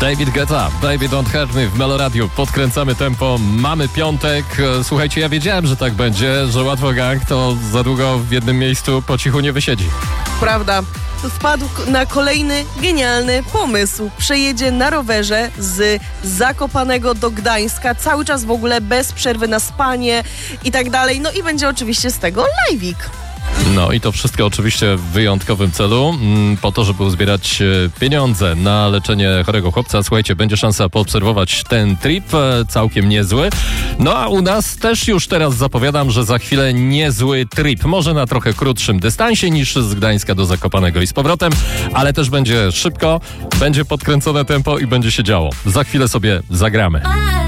David Guetta, Baby Don't Hurt Me w Meloradiu. Podkręcamy tempo, mamy piątek. Słuchajcie, ja wiedziałem, że tak będzie, że Łatwo Gang to za długo w jednym miejscu po cichu nie wysiedzi. Prawda. Wpadł na kolejny genialny pomysł. Przejedzie na rowerze z Zakopanego do Gdańska, cały czas w ogóle bez przerwy na spanie i tak dalej. No i będzie oczywiście z tego live'ik. No i to wszystko oczywiście w wyjątkowym celu, po to, żeby uzbierać pieniądze na leczenie chorego chłopca. Słuchajcie, będzie szansa poobserwować ten trip, całkiem niezły. No a u nas też już teraz zapowiadam, że za chwilę niezły trip. Może na trochę krótszym dystansie niż z Gdańska do Zakopanego i z powrotem, ale też będzie szybko, będzie podkręcone tempo i będzie się działo. Za chwilę sobie zagramy.